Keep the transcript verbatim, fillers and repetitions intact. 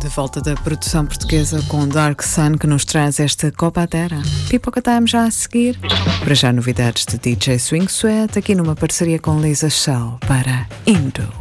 De volta da produção portuguesa com Dark Sun, que nos traz esta Copa à Terra. Pipoca Time já a seguir. Para já novidades de D J Swing Sweat, aqui numa parceria com Lisa Shaw para Indo.